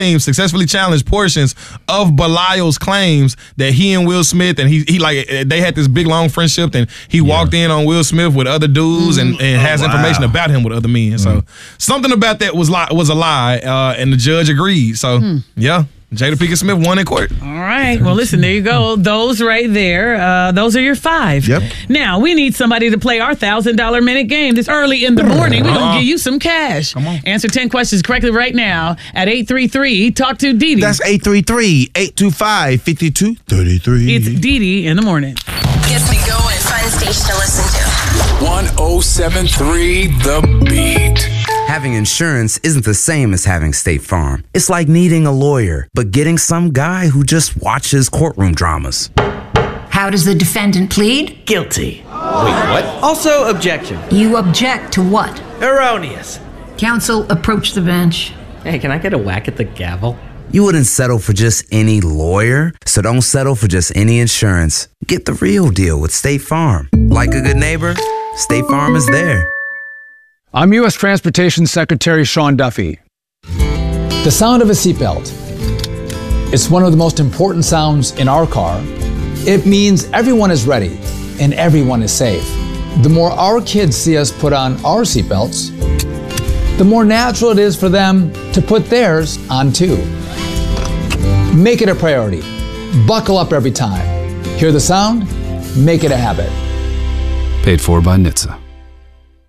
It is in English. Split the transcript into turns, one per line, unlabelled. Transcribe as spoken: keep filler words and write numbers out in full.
successfully challenged portions of Belial's claims that he and Will Smith and he he like they had this big long friendship and he yeah. walked in on Will Smith with other dudes and, and oh, has wow. information about him with other men. Mm. So something about that was li- was a lie, uh, and the judge agreed. So mm. yeah. Jada Pinkett Smith won in court.
All right. Well, listen, there you go. Those right there. Uh, those are your five.
Yep.
Now, we need somebody to play our one thousand dollars minute game this early in the morning. We're going to give you some cash.
Come on.
Answer ten questions correctly right now at eight three three talk to Dee Dee.
That's eight three three, eight two five, five two three three.
It's Dee Dee in the morning.
Gets me going. Fun station to listen to.
one oh seven point three The Beat.
Having insurance isn't the same as having State Farm. It's like needing a lawyer, but getting some guy who just watches courtroom dramas.
How does the defendant plead?
Guilty.
Wait, what?
Also, objection.
You object to what?
Erroneous.
Counsel, approach the bench.
Hey, can I get a whack at the gavel?
You wouldn't settle for just any lawyer, so don't settle for just any insurance. Get the real deal with State Farm. Like a good neighbor, State Farm is there.
I'm U S Transportation Secretary Sean Duffy. The sound of a seatbelt. It's one of the most important sounds in our car. It means everyone is ready and everyone is safe. The more our kids see us put on our seatbelts, the more natural it is for them to put theirs on too. Make it a priority. Buckle up every time. Hear the sound? Make it a habit.
Paid for by N H T S A.